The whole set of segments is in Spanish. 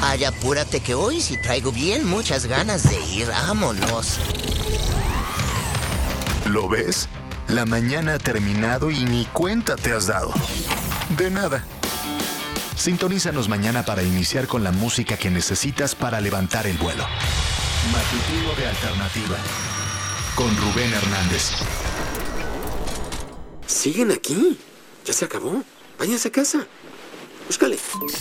Ay, apúrate que hoy sí traigo bien muchas ganas de ir. Vámonos. ¿Lo ves? La mañana ha terminado y ni cuenta te has dado. De nada. Sintonízanos mañana para iniciar con la música que necesitas para levantar el vuelo. Matutino de Alternativa. Con Rubén Hernández. ¿Siguen aquí? Ya se acabó. Váyanse a casa. Búscale.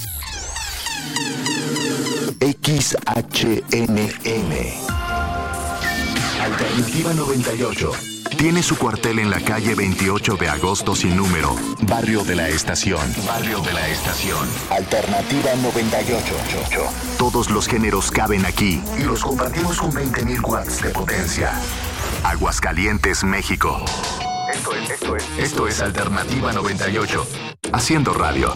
XHNM. Alternativa 98. Tiene su cuartel en la calle 28 de agosto sin número, Barrio de la Estación. Barrio de la Estación. Alternativa 98. Todos los géneros caben aquí y los compartimos con 20.000 watts de potencia. Aguascalientes, México. Esto es Alternativa 98. Haciendo radio.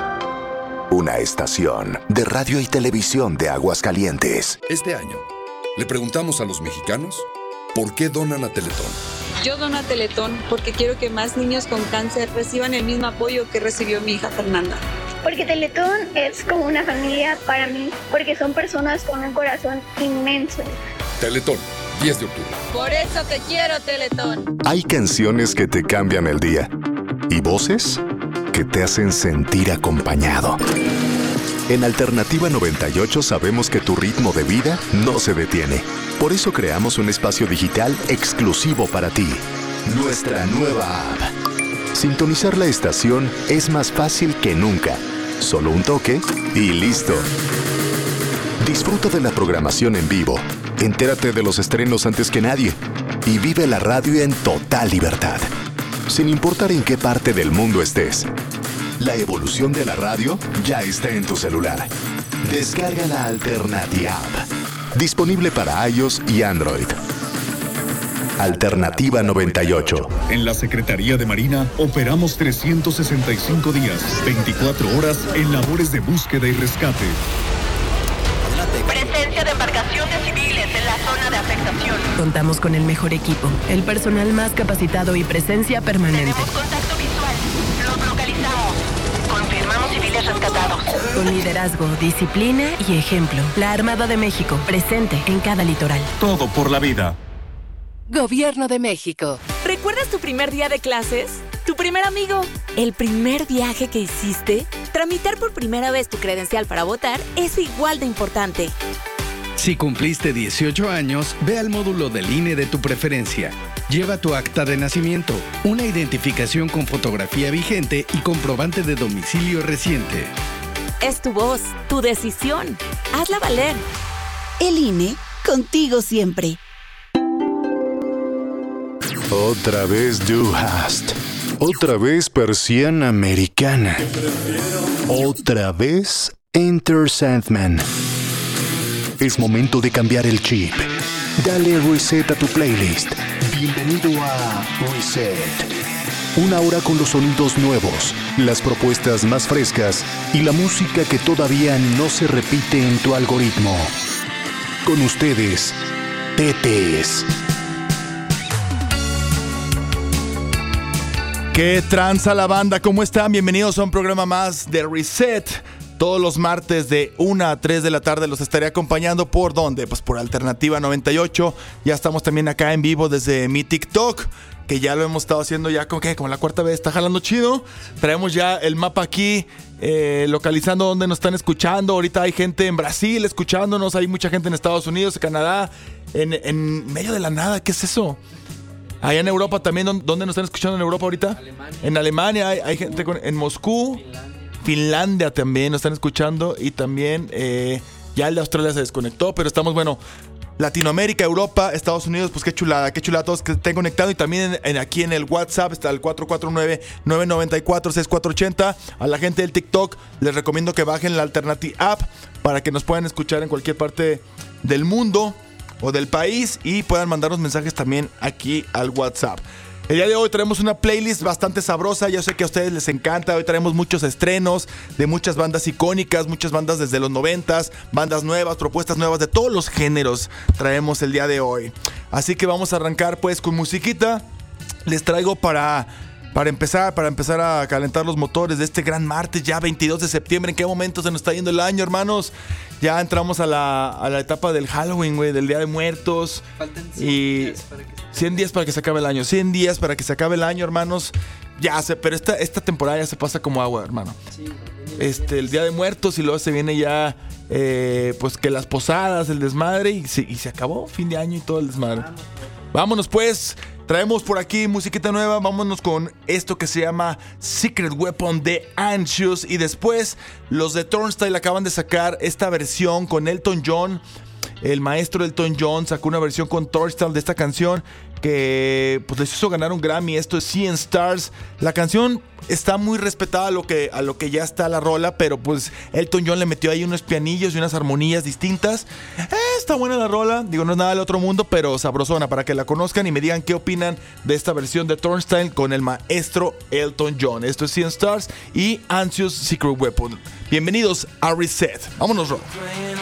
Una estación de radio y televisión de Aguascalientes. Este año, le preguntamos a los mexicanos por qué donan a Teletón. Yo dono a Teletón porque quiero que más niños con cáncer reciban el mismo apoyo que recibió mi hija Fernanda. Porque Teletón es como una familia para mí, porque son personas con un corazón inmenso. Teletón, 10 de octubre. Por eso te quiero, Teletón. Hay canciones que te cambian el día y voces que te hacen sentir acompañado. En Alternativa 98 sabemos que tu ritmo de vida no se detiene. Por eso creamos un espacio digital exclusivo para ti. Nuestra nueva app. Sintonizar la estación es más fácil que nunca. Solo un toque y listo. Disfruta de la programación en vivo. Entérate de los estrenos antes que nadie. Y vive la radio en total libertad. Sin importar en qué parte del mundo estés. La evolución de la radio ya está en tu celular. Descarga la Alternativa App. Disponible para iOS y Android. Alternativa 98. En la Secretaría de Marina operamos 365 días, 24 horas en labores de búsqueda y rescate. Presencia de embarcaciones civiles en la zona de afectación. Contamos con el mejor equipo, el personal más capacitado y presencia permanente. Tenemos contacto visual. Los localizamos. Confirmamos civiles rescatados. Con liderazgo, disciplina y ejemplo. La Armada de México, presente en cada litoral. Todo por la vida. Gobierno de México. ¿Recuerdas tu primer día de clases? ¿Tu primer amigo? ¿El primer viaje que hiciste? Tramitar por primera vez tu credencial para votar es igual de importante. Si cumpliste 18 años, ve al módulo del INE de tu preferencia. Lleva tu acta de nacimiento, una identificación con fotografía vigente y comprobante de domicilio reciente. Es tu voz, tu decisión. Hazla valer. El INE, contigo siempre. Otra vez Du Hast. Otra vez persiana americana. Otra vez Enter Sandman. Es momento de cambiar el chip. Dale reset a tu playlist. Bienvenido a Reset. Una hora con los sonidos nuevos, las propuestas más frescas y la música que todavía no se repite en tu algoritmo. Con ustedes, Tetes. ¿Qué tranza la banda? ¿Cómo están? Bienvenidos a un programa más de Reset. Todos los martes de 1 a 3 de la tarde los estaré acompañando. ¿Por dónde? Pues por Alternativa 98. Ya estamos también acá en vivo desde mi TikTok, que ya lo hemos estado haciendo ya como la cuarta vez. Está jalando chido. Traemos ya el mapa aquí, localizando dónde nos están escuchando. Ahorita hay gente en Brasil escuchándonos. Hay mucha gente en Estados Unidos, en Canadá, en medio de la nada. ¿Qué es eso? Allá en Europa también. ¿Dónde nos están escuchando en Europa ahorita? Alemania. En Alemania hay gente en Moscú. Finlandia también nos están escuchando. Y también ya el de Australia se desconectó. Pero estamos, Latinoamérica, Europa, Estados Unidos. Pues qué chulada todos que estén conectados. Y también aquí en el WhatsApp está el 449-994-6480. A la gente del TikTok les recomiendo que bajen la Alternativa App para que nos puedan escuchar en cualquier parte del mundo o del país y puedan mandarnos mensajes también aquí al WhatsApp. El día de hoy traemos una playlist bastante sabrosa. Yo sé que a ustedes les encanta. Hoy traemos muchos estrenos de muchas bandas icónicas, muchas bandas desde los 90s, bandas nuevas, propuestas nuevas de todos los géneros traemos el día de hoy. Así que vamos a arrancar pues con musiquita. Les traigo para empezar a calentar los motores de este gran martes, ya 22 de septiembre. ¿En qué momento se nos está yendo el año, hermanos? Ya entramos a la etapa del Halloween, güey, del Día de Muertos. Faltan 100 días para que se acabe el año. 100 días para que se acabe el año, hermanos. Ya sé, pero esta temporada ya se pasa como agua, hermano. Sí, el Día de Muertos y luego se viene ya, pues que las posadas, el desmadre y se acabó fin de año y todo el desmadre. Vámonos pues. Traemos por aquí musiquita nueva, vámonos con esto que se llama Secret Weapon de Anxious. Y después los de Turnstile acaban de sacar esta versión con Elton John. El maestro Elton John sacó una versión con Turnstile de esta canción que pues les hizo ganar un Grammy. Esto es Seeing Stars. La canción está muy respetada a lo que ya está la rola, pero pues Elton John le metió ahí unos pianillos y unas armonías distintas. Está buena la rola, digo, no es nada del otro mundo, pero sabrosona para que la conozcan y me digan qué opinan de esta versión de Turnstile con el maestro Elton John. Esto es Seeing Stars y Anxious Secret Weapon. Bienvenidos a Reset. Vámonos, Rob.